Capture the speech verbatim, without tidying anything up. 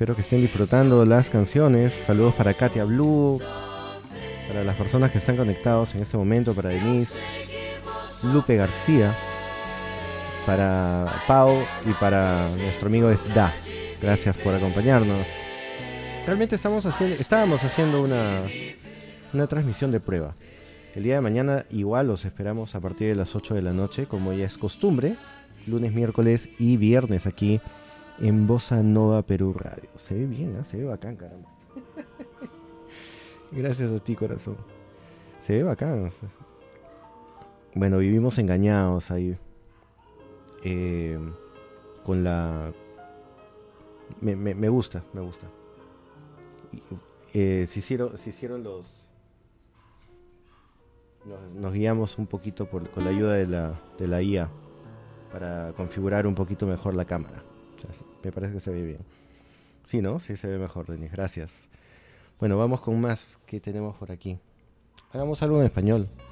Espero que estén disfrutando las canciones. Saludos para Katia Blue, para las personas que están conectados en este momento, para Denise, Lupe García, para Pau y para nuestro amigo Esda. Gracias por acompañarnos. Realmente estamos haciendo, estábamos haciendo una, una transmisión de prueba. El día de mañana igual los esperamos a partir de las ocho de la noche, como ya es costumbre, lunes, miércoles y viernes aquí en Bossa Nova Perú Radio. Se ve bien, ¿eh? Se ve bacán, caramba. Gracias a ti, corazón. Se ve bacán. Bueno, vivimos engañados ahí. Eh, con la... Me, me, me gusta, me gusta. Eh, se hicieron, se hicieron los... Nos, nos guiamos un poquito por, con la ayuda de la, de la I A para configurar un poquito mejor la cámara. O sea, me parece que se ve bien. Sí, ¿no? Sí, se ve mejor, Denis. Gracias. Bueno, vamos con más que tenemos por aquí. Hagamos algo en español.